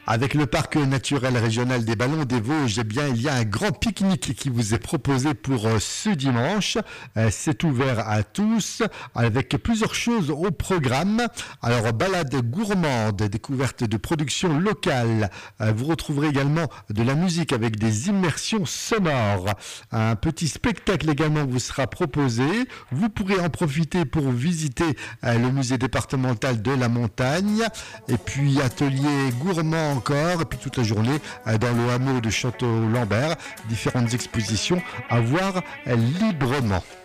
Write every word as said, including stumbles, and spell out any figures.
Avec le parc naturel régional des Ballons des Vosges, eh bien, il y a un grand pique-nique qui vous est proposé pour euh, ce dimanche. Euh, c'est ouvert à tous avec plusieurs choses au programme. Alors, balade gourmande, découverte de production locale. Euh, vous retrouverez également de la musique avec des immersions sonores. Un petit spectacle également vous sera proposé. Vous pourrez en profiter pour visiter euh, le musée départemental de la montagne. Et puis, atelier gourmand encore, et puis toute la journée dans le hameau de Château-Lambert, différentes expositions à voir librement.